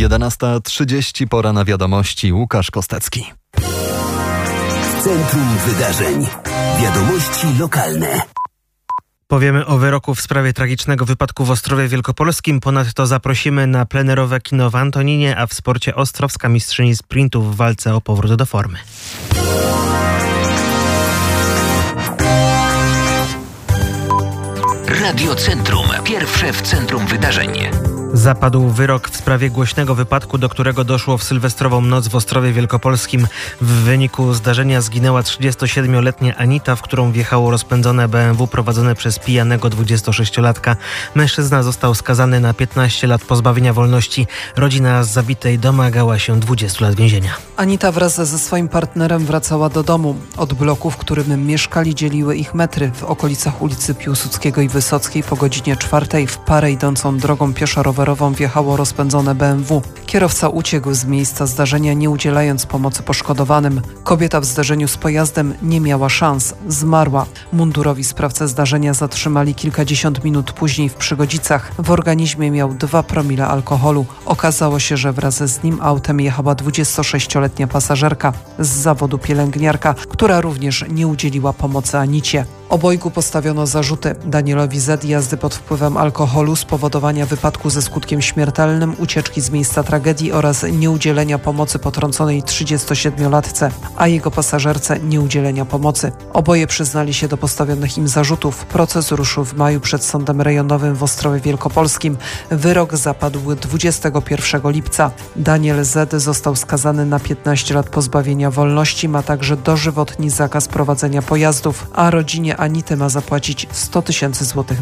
11:30, pora na wiadomości. Łukasz Kostecki. Centrum Wydarzeń. Wiadomości lokalne. Powiemy o wyroku w sprawie tragicznego wypadku w Ostrowie Wielkopolskim. Ponadto zaprosimy na plenerowe kino w Antoninie, a w sporcie ostrowska mistrzyni sprintu w walce o powrót do formy. Radio Centrum. Pierwsze w centrum wydarzeń. Zapadł wyrok w sprawie głośnego wypadku, do którego doszło w sylwestrową noc w Ostrowie Wielkopolskim. W wyniku zdarzenia zginęła 37-letnia Anita, w którą wjechało rozpędzone BMW prowadzone przez pijanego 26-latka. Mężczyzna został skazany na 15 lat pozbawienia wolności. Rodzina zabitej domagała się 20 lat więzienia. Anita wraz ze swoim partnerem wracała do domu. Od bloku, w którym mieszkali, dzieliły ich metry. W okolicach ulicy Piłsudskiego i Wysockiej po godzinie 4 w parę idącą drogą pieszo-rowerową wjechało rozpędzone BMW. Kierowca uciekł z miejsca zdarzenia, nie udzielając pomocy poszkodowanym. Kobieta w zderzeniu z pojazdem nie miała szans. Zmarła. Mundurowi sprawcę zdarzenia zatrzymali kilkadziesiąt minut później w Przygodzicach. W organizmie miał 2 promile alkoholu. Okazało się, że wraz z nim autem jechała 26-letnia pasażerka z zawodu pielęgniarka, która również nie udzieliła pomocy Anicie. Obojgu postawiono zarzuty: Danielowi Z. jazdy pod wpływem alkoholu, spowodowania wypadku ze skutkiem śmiertelnym, ucieczki z miejsca tragedii oraz nieudzielenia pomocy potrąconej 37-latce, a jego pasażerce nieudzielenia pomocy. Oboje przyznali się do postawionych im zarzutów. Proces ruszył w maju przed Sądem Rejonowym w Ostrowie Wielkopolskim. Wyrok zapadł 21 lipca. Daniel Z. został skazany na 15 lat pozbawienia wolności, ma także dożywotni zakaz prowadzenia pojazdów, a rodzinie Anity ma zapłacić 100 000 złotych